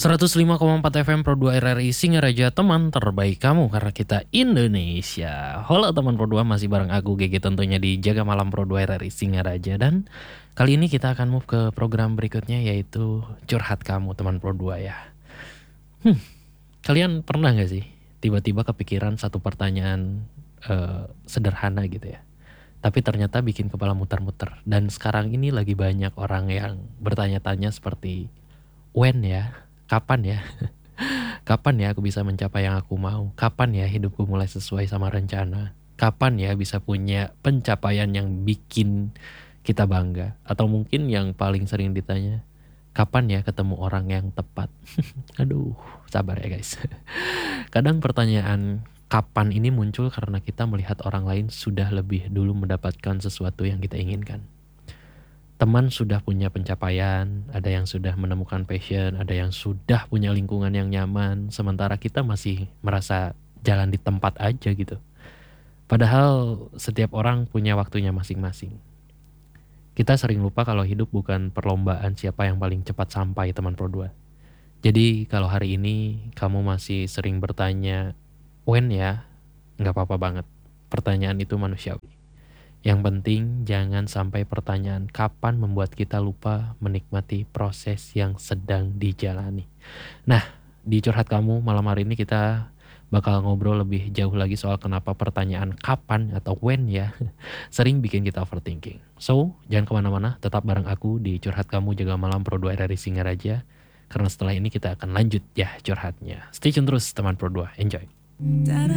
105,4 FM Pro 2 RRI Singaraja, teman terbaik kamu karena kita Indonesia. Halo teman Pro 2, masih bareng aku GG tentunya di Jaga Malam Pro 2 RRI Singaraja. Dan kali ini kita akan move ke program berikutnya, yaitu Curhat Kamu teman Pro 2 ya. Kalian pernah gak sih tiba-tiba kepikiran satu pertanyaan sederhana gitu ya, tapi ternyata bikin kepala muter-muter. Dan sekarang ini lagi banyak orang yang bertanya-tanya seperti, when ya? Kapan ya? Kapan ya aku bisa mencapai yang aku mau? Kapan ya hidupku mulai sesuai sama rencana? Kapan ya bisa punya pencapaian yang bikin kita bangga? Atau mungkin yang paling sering ditanya, kapan ya ketemu orang yang tepat? Aduh, sabar ya guys. Kadang pertanyaan kapan ini muncul karena kita melihat orang lain sudah lebih dulu mendapatkan sesuatu yang kita inginkan. Teman sudah punya pencapaian, ada yang sudah menemukan passion, ada yang sudah punya lingkungan yang nyaman, sementara kita masih merasa jalan di tempat aja gitu. Padahal setiap orang punya waktunya masing-masing. Kita sering lupa kalau hidup bukan perlombaan siapa yang paling cepat sampai, teman Pro 2. Jadi kalau hari ini kamu masih sering bertanya, when ya? Nggak apa-apa banget. Pertanyaan itu manusiawi. Yang penting jangan sampai pertanyaan kapan membuat kita lupa menikmati proses yang sedang dijalani. Nah, di Curhat Kamu malam hari ini kita bakal ngobrol lebih jauh lagi soal kenapa pertanyaan kapan atau when ya sering bikin kita overthinking. So, jangan kemana-mana, tetap bareng aku di Curhat Kamu Jaga Malam Pro 2 RRI Singaraja. Karena setelah ini kita akan lanjut ya curhatnya. Stay tune terus teman Pro 2, enjoy.